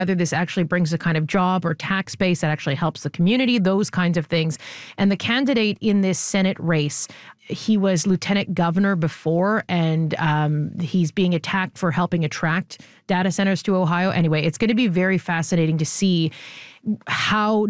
whether this actually brings a kind of job or tax base that actually helps the community, those kinds of things. And the candidate in this Senate race, he was lieutenant governor before, and he's being attacked for helping attract data centers to Ohio. Anyway, it's going to be very fascinating to see how